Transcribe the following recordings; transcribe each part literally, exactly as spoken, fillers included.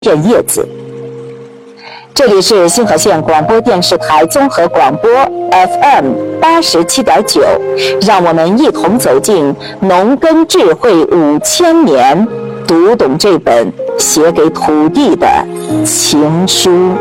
这叶子。这里是星河县广播电视台综合广播 F M 八十七点九，让我们一同走进农耕智慧五千年，读懂这本写给土地的情书。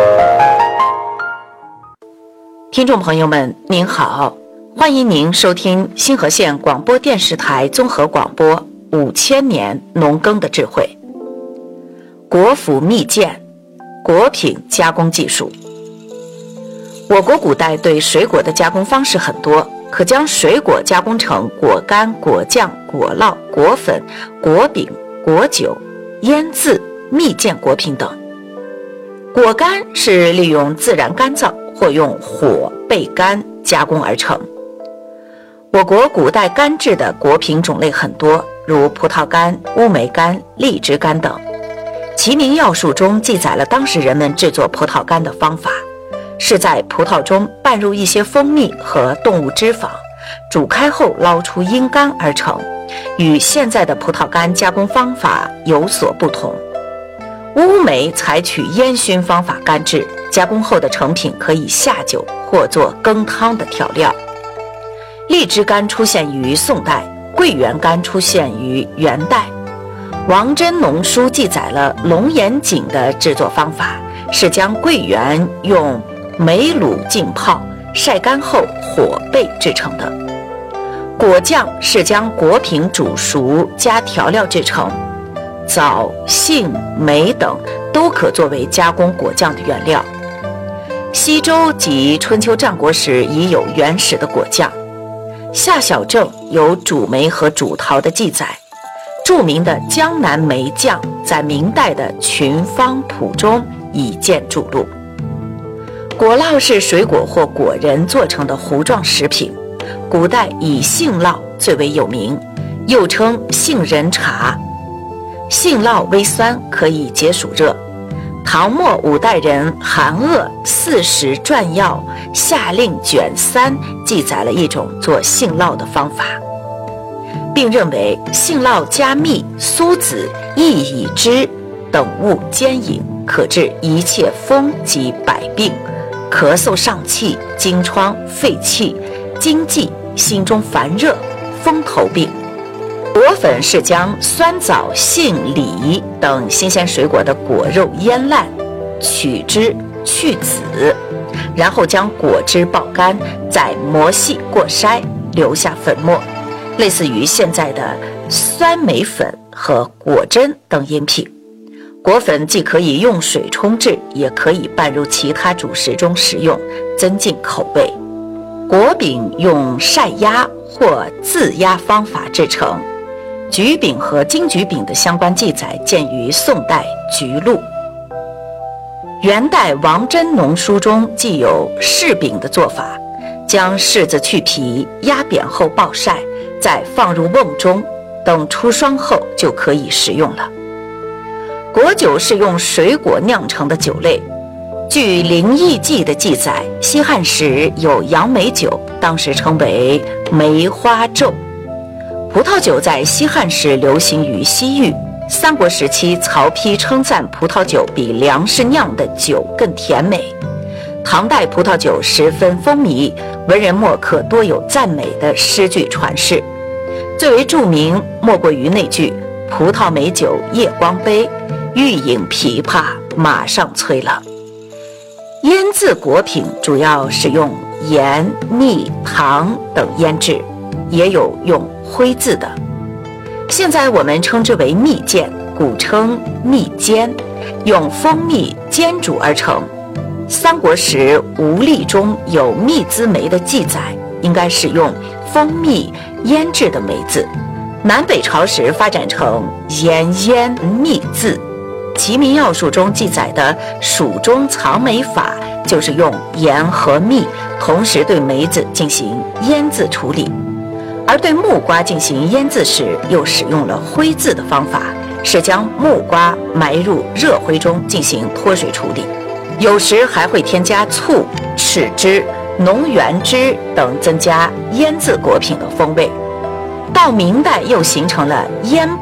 听众朋友们，您好，欢迎您收听星河县广播电视台综合广播五千年农耕的智慧。国府蜜饯，果品加工技术。我国古代对水果的加工方式很多，可将水果加工成果干、果酱、果酪、果粉、果饼、果酒、腌渍、蜜饯果品等。果干是利用自然干燥或用火焙干加工而成。我国古代干制的果品种类很多，如葡萄干、乌梅干、荔枝干等。齐民要术中记载了当时人们制作葡萄干的方法，是在葡萄中拌入一些蜂蜜和动物脂肪，煮开后捞出阴干而成，与现在的葡萄干加工方法有所不同。乌梅采取烟熏方法干制，加工后的成品可以下酒或做羹汤的调料。荔枝干出现于宋代，桂圆干出现于元代。王真农书记载了龙眼井的制作方法，是将桂圆用煤卤浸泡，晒干后火焙制成的。果酱是将果品煮熟加调料制成，枣、杏、梅等都可作为加工果酱的原料。西周及春秋战国时已有原始的果酱。夏小正有煮梅和煮桃的记载。著名的江南梅酱在明代的《群芳谱》中已见注录。果酪是水果或果仁做成的糊状食品，古代以杏酪最为有名，又称杏仁茶。杏酪微酸，可以解暑热。唐末五代人韩鄂《四时传要夏令卷三》记载了一种做杏酪的方法，并认为杏酪加蜜、苏子、薏苡汁等物煎饮，可治一切风及百病，咳嗽上气、惊疮、肺气、惊悸、心中烦热、风头病。果粉是将酸枣、杏、梨等新鲜水果的果肉腌烂，取汁去籽，然后将果汁爆干，再磨细过筛，留下粉末，类似于现在的酸梅粉和果珍等饮品。果粉既可以用水冲制，也可以拌入其他主食中食用，增进口味。果饼用晒压或自压方法制成，橘饼和金桔饼的相关记载见于宋代《橘录》。元代王真农书中既有柿饼的做法，将柿子去皮，压扁后暴晒，再放入瓮中，等出霜后就可以食用了。果酒是用水果酿成的酒类。据《灵异记》的记载，西汉时有杨梅酒，当时称为梅花咒。葡萄酒在西汉时流行于西域。三国时期，曹丕称赞葡萄酒比粮食酿的酒更甜美。唐代葡萄酒十分风靡，文人墨客多有赞美的诗句传世。最为著名莫过于那句“葡萄美酒夜光杯，欲饮琵琶马上催了”。腌渍果品主要是用盐、蜜、糖等腌制，也有用灰渍的。现在我们称之为蜜饯，古称蜜煎，用蜂蜜煎煮而成。三国时吴历中有蜜滋梅的记载，应该是用蜂蜜腌制的梅子。南北朝时发展成盐腌蜜渍。齐民要术中记载的蜀中藏梅法，就是用盐和蜜同时对梅子进行腌渍处理。而对木瓜进行腌渍时，又使用了灰渍的方法，是将木瓜埋入热灰中进行脱水处理，有时还会添加醋、豉汁、浓原汁等，增加腌渍果品的风味。到明代又形成了腌爆、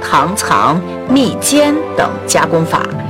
糖藏、蜜煎等加工法，